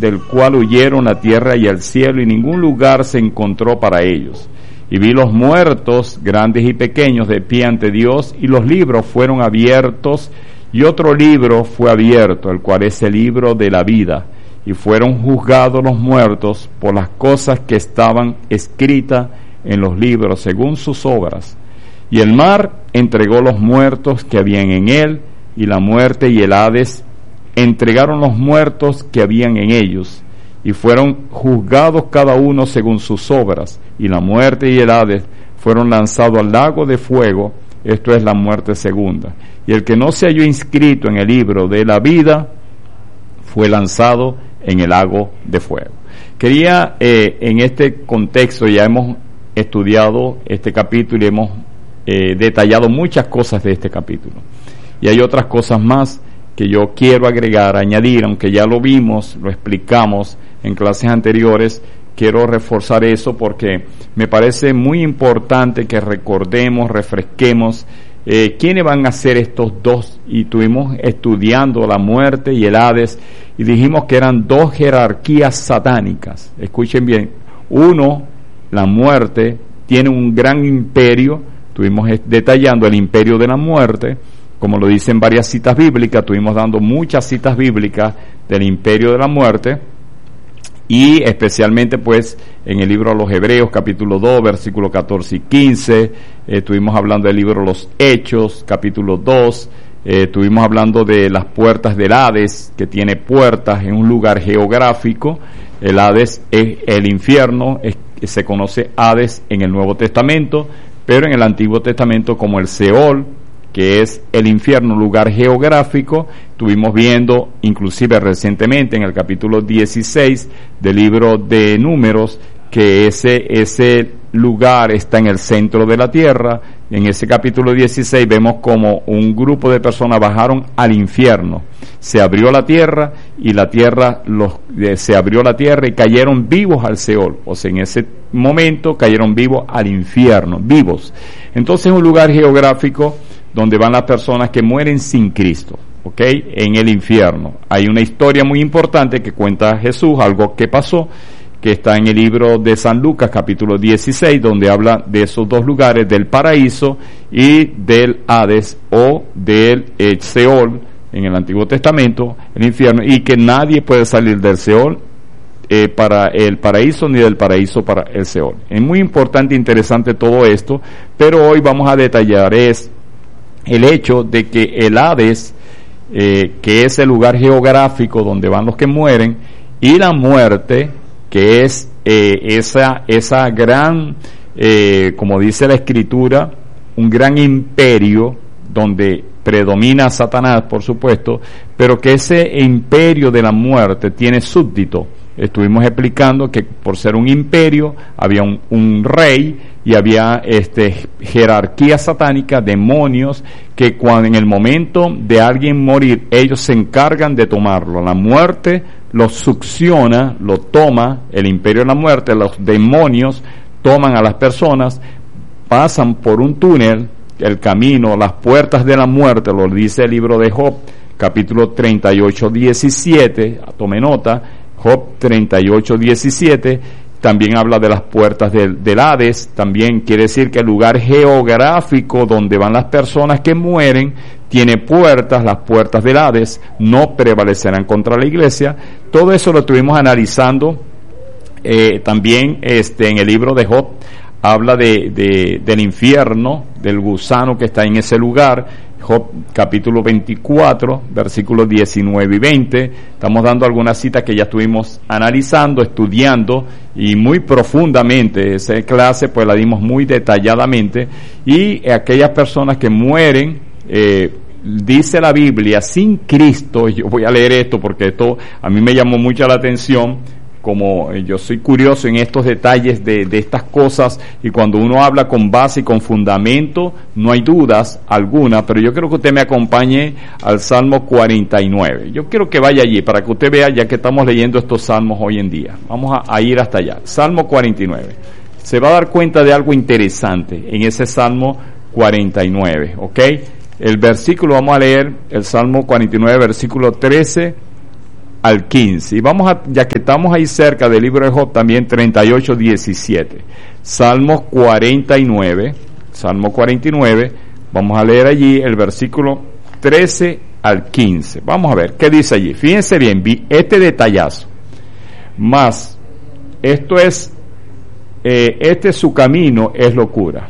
del cual huyeron la tierra y el cielo, y ningún lugar se encontró para ellos. Y vi los muertos, grandes y pequeños, de pie ante Dios, y los libros fueron abiertos, y otro libro fue abierto, el cual es el libro de la vida, y fueron juzgados los muertos por las cosas que estaban escritas en los libros, según sus obras. Y el mar entregó los muertos que habían en él, y la muerte y el Hades entregaron los muertos que habían en ellos, y fueron juzgados cada uno según sus obras, y la muerte y el Hades fueron lanzados al lago de fuego, esto es la muerte segunda. Y el que no se halló inscrito en el libro de la vida fue lanzado en el lago de fuego. Quería, en este contexto, ya hemos estudiado este capítulo y hemos detallado muchas cosas de este capítulo. Y hay otras cosas más que yo quiero agregar, añadir, aunque ya lo vimos, lo explicamos en clases anteriores. Quiero reforzar eso porque me parece muy importante que recordemos, refresquemos quiénes van a ser estos dos. Y estuvimos estudiando la muerte y el Hades y dijimos que eran dos jerarquías satánicas. Escuchen bien, uno, la muerte, tiene un gran imperio. Estuvimos detallando el imperio de la muerte, como lo dicen varias citas bíblicas. Estuvimos dando muchas citas bíblicas del imperio de la muerte, y especialmente pues en el libro de los Hebreos capítulo 2 versículos 14 y 15, estuvimos hablando del libro de los Hechos capítulo 2, estuvimos hablando de las puertas del Hades, que tiene puertas en un lugar geográfico. El Hades es el infierno, se conoce Hades en el Nuevo Testamento, pero en el Antiguo Testamento como el Seol, que es el infierno, lugar geográfico. Estuvimos viendo inclusive recientemente en el capítulo 16 del libro de Números que ese lugar está en el centro de la tierra. En ese capítulo 16 vemos como un grupo de personas bajaron al infierno. Se abrió la tierra y se abrió la tierra y cayeron vivos al Seol. O sea, en ese momento cayeron vivos al infierno, vivos. Entonces es un lugar geográfico donde van las personas que mueren sin Cristo, ¿ok? En el infierno. Hay una historia muy importante que cuenta Jesús, algo que pasó, que está en el libro de San Lucas, capítulo 16, donde habla de esos dos lugares, del paraíso y del Hades, o del Seol, en el Antiguo Testamento, el infierno, y que nadie puede salir del Seol para el paraíso, ni del paraíso para el Seol. Es muy importante e interesante todo esto, pero hoy vamos a detallar el hecho de que el Hades, que es el lugar geográfico donde van los que mueren, y la muerte, que es esa gran, como dice la Escritura, un gran imperio donde predomina Satanás, por supuesto, pero que ese imperio de la muerte tiene súbdito. Estuvimos explicando que por ser un imperio había un rey y había jerarquía satánica, demonios, que cuando en el momento de alguien morir, ellos se encargan de tomarlo. La muerte lo succiona, lo toma, el imperio de la muerte, los demonios toman a las personas, pasan por un túnel, el camino, las puertas de la muerte, lo dice el libro de Job, capítulo 38, 17, tome nota, Job 38, 17, también habla de las puertas del Hades. También quiere decir que el lugar geográfico donde van las personas que mueren tiene puertas, las puertas del Hades no prevalecerán contra la iglesia. Todo eso lo estuvimos analizando. También en el libro de Job habla del infierno, del gusano que está en ese lugar. Job capítulo 24, versículos 19 y 20. Estamos dando algunas citas que ya estuvimos analizando, estudiando y muy profundamente. Esa clase pues la dimos muy detalladamente. Y aquellas personas que mueren, dice la Biblia, sin Cristo. Yo voy a leer esto porque esto a mí me llamó mucho la atención. Como yo soy curioso en estos detalles de estas cosas, y cuando uno habla con base y con fundamento, no hay dudas alguna, pero yo quiero que usted me acompañe al Salmo 49. Yo quiero que vaya allí para que usted vea, ya que estamos leyendo estos salmos hoy en día. Vamos a ir hasta allá. Salmo 49. Se va a dar cuenta de algo interesante en ese Salmo 49, ¿ok? El versículo, vamos a leer el Salmo 49, versículo 13 al 15. Y ya que estamos ahí cerca del libro de Job, también 38, 17. Salmo 49, vamos a leer allí el versículo 13 al 15. Vamos a ver, ¿qué dice allí? Fíjense bien, este detallazo. Mas, su camino es locura.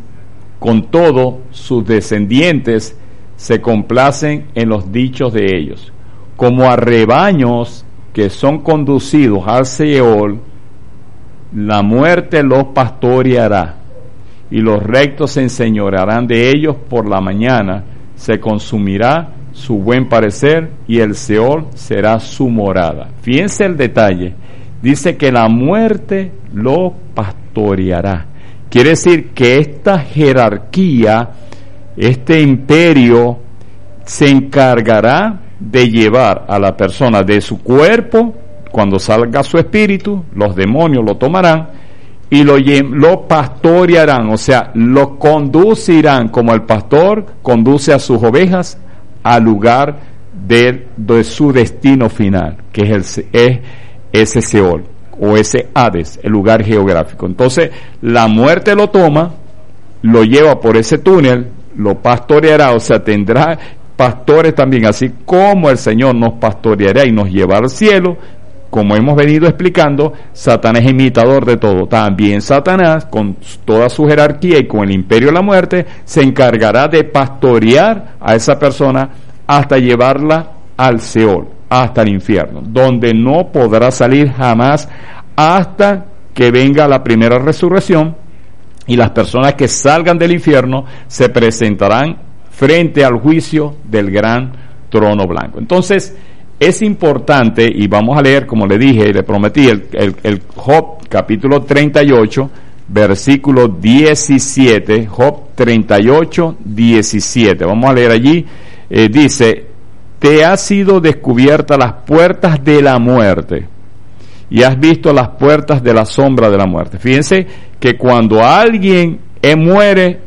Con todo, sus descendientes se complacen en los dichos de ellos. Como a rebaños que son conducidos al Seol, la muerte los pastoreará, y los rectos se enseñorearán de ellos por la mañana, se consumirá su buen parecer, y el Seol será su morada. Fíjense el detalle, dice que la muerte lo pastoreará. Quiere decir que esta jerarquía, este imperio, se encargará de llevar a la persona de su cuerpo. Cuando salga su espíritu, los demonios lo tomarán y lo pastorearán, o sea, lo conducirán como el pastor conduce a sus ovejas al lugar de su destino final, que es ese Seol o ese Hades, el lugar geográfico. Entonces, la muerte lo toma, lo lleva por ese túnel, lo pastoreará, o sea, tendrá pastores también, así como el Señor nos pastoreará y nos llevará al cielo. Como hemos venido explicando, Satanás es imitador de todo. También Satanás, con toda su jerarquía y con el imperio de la muerte, se encargará de pastorear a esa persona hasta llevarla al Seol, hasta el infierno, donde no podrá salir jamás hasta que venga la primera resurrección, y las personas que salgan del infierno se presentarán frente al juicio del gran trono blanco. Entonces, es importante, y vamos a leer, como le dije y le prometí, el Job capítulo 38, versículo 17, Job 38, 17. Vamos a leer allí, dice: te ha sido descubierta las puertas de la muerte, y has visto las puertas de la sombra de la muerte. Fíjense que cuando alguien muere,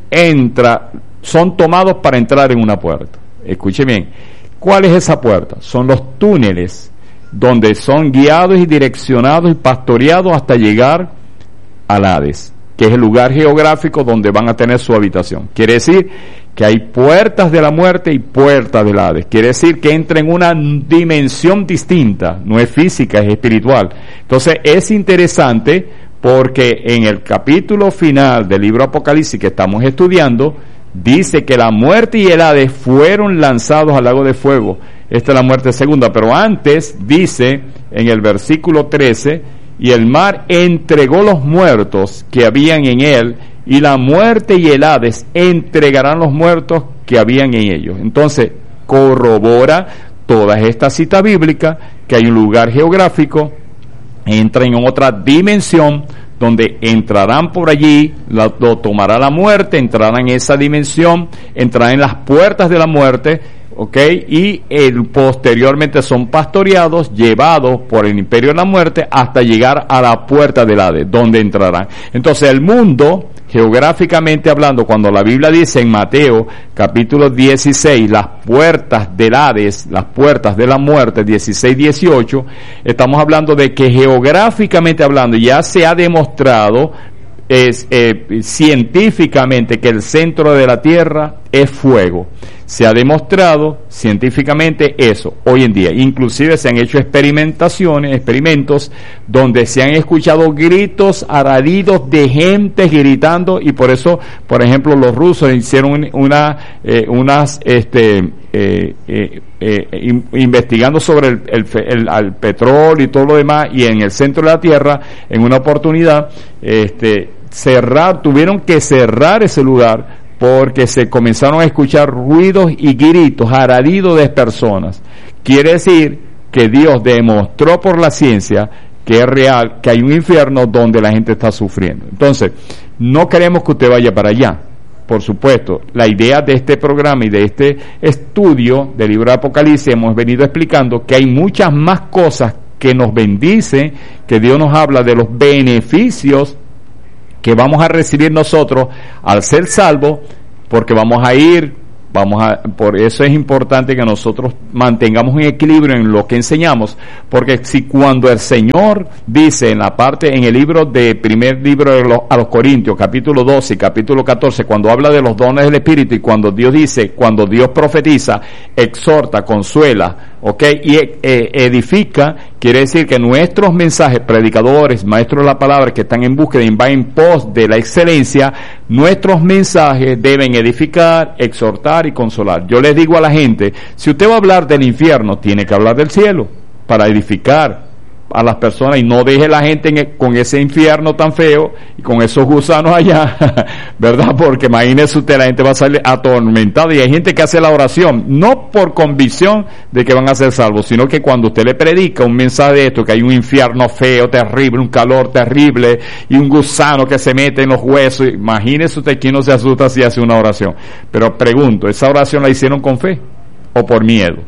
son tomados para entrar en una puerta. Escuche bien, ¿cuál es esa puerta? Son los túneles donde son guiados y direccionados y pastoreados hasta llegar al Hades, que es el lugar geográfico donde van a tener su habitación. Quiere decir que hay puertas de la muerte y puertas del Hades. Quiere decir que entra en una dimensión distinta, no es física, es espiritual. Entonces es interesante porque en el capítulo final del libro Apocalipsis que estamos estudiando, dice que la muerte y el Hades fueron lanzados al lago de fuego. Esta es la muerte segunda, pero antes dice en el versículo 13: y el mar entregó los muertos que habían en él, y la muerte y el Hades entregarán los muertos que habían en ellos. Entonces corrobora toda esta cita bíblica que hay un lugar geográfico, entra en otra dimensión donde entrarán por allí, lo tomará la muerte, entrarán en esa dimensión, entrarán en las puertas de la muerte, ¿ok? Y posteriormente son pastoreados, llevados por el imperio de la muerte hasta llegar a la puerta del Hades, donde entrarán. Entonces el mundo, geográficamente hablando, cuando la Biblia dice en Mateo capítulo 16, las puertas del Hades, las puertas de la muerte, 16, 18, estamos hablando de que geográficamente hablando ya se ha demostrado científicamente que el centro de la Tierra es fuego. Se ha demostrado científicamente eso hoy en día. Inclusive se han hecho experimentos donde se han escuchado gritos, alaridos de gente gritando, y por eso, por ejemplo, los rusos hicieron investigando sobre el petróleo y todo lo demás, y en el centro de la Tierra, en una oportunidad, tuvieron que cerrar ese lugar porque se comenzaron a escuchar ruidos y gritos, alaridos de personas. Quiere decir que Dios demostró por la ciencia que es real, que hay un infierno donde la gente está sufriendo. Entonces, no queremos que usted vaya para allá. Por supuesto, la idea de este programa y de este estudio del libro de Apocalipsis, hemos venido explicando que hay muchas más cosas que nos bendicen, que Dios nos habla de los beneficios que vamos a recibir nosotros al ser salvos, porque vamos a ir Por eso es importante que nosotros mantengamos un equilibrio en lo que enseñamos, porque si cuando el Señor dice en el primer libro a los Corintios, capítulo 12 y capítulo 14, cuando habla de los dones del Espíritu, y cuando Dios profetiza, exhorta, consuela, y edifica, quiere decir que nuestros mensajes, predicadores, maestros de la palabra que están en búsqueda y van en pos de la excelencia, nuestros mensajes deben edificar, exhortar y consolar. Yo les digo a la gente, si usted va a hablar del infierno, tiene que hablar del cielo para edificar a las personas, y no deje la gente con ese infierno tan feo y con esos gusanos allá, ¿verdad? Porque imagínese usted, la gente va a salir atormentada, y hay gente que hace la oración no por convicción de que van a ser salvos, sino que cuando usted le predica un mensaje de esto, que hay un infierno feo, terrible, un calor terrible y un gusano que se mete en los huesos, imagínese usted quién no se asusta si hace una oración. Pero pregunto, ¿esa oración la hicieron con fe o por miedo?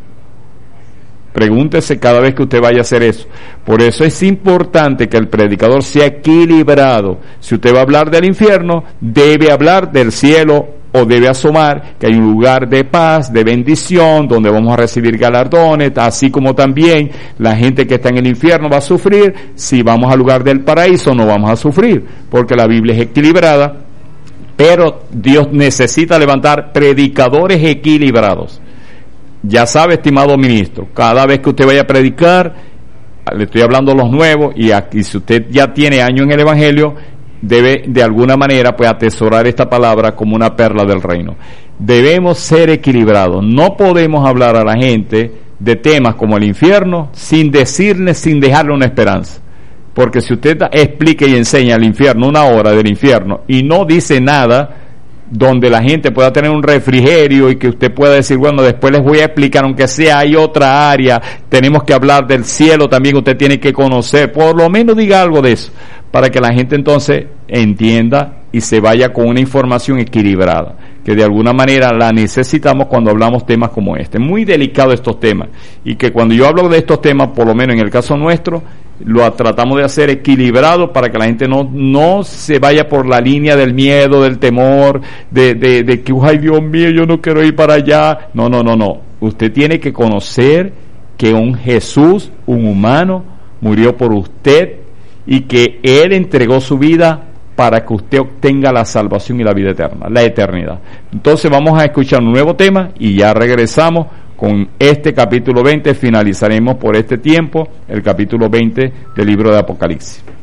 Pregúntese cada vez que usted vaya a hacer eso. Por eso es importante que el predicador sea equilibrado. Si usted va a hablar del infierno, debe hablar del cielo, o debe asomar que hay un lugar de paz, de bendición, donde vamos a recibir galardones, así como también la gente que está en el infierno va a sufrir. Si vamos al lugar del paraíso, no vamos a sufrir, porque la Biblia es equilibrada, pero Dios necesita levantar predicadores equilibrados. Ya sabe, estimado ministro, cada vez que usted vaya a predicar, le estoy hablando a los nuevos, y si usted ya tiene años en el Evangelio, debe de alguna manera pues atesorar esta palabra como una perla del reino. Debemos ser equilibrados. No podemos hablar a la gente de temas como el infierno sin dejarle una esperanza. Porque si usted explica y enseña el infierno, 1 hora del infierno, y no dice nada donde la gente pueda tener un refrigerio y que usted pueda decir, bueno, después les voy a explicar, aunque sea hay otra área, tenemos que hablar del cielo también, usted tiene que conocer, por lo menos diga algo de eso, para que la gente entonces entienda y se vaya con una información equilibrada, que de alguna manera la necesitamos cuando hablamos temas como este. Muy delicados estos temas, y que cuando yo hablo de estos temas, por lo menos en el caso nuestro, lo tratamos de hacer equilibrado para que la gente no se vaya por la línea del miedo, del temor, de que, ay Dios mío, yo no quiero ir para allá. No. Usted tiene que conocer que un Jesús, un humano, murió por usted, y que Él entregó su vida para que usted obtenga la salvación y la vida eterna, la eternidad. Entonces vamos a escuchar un nuevo tema y ya regresamos con este capítulo 20. Finalizaremos por este tiempo el capítulo 20 del libro de Apocalipsis.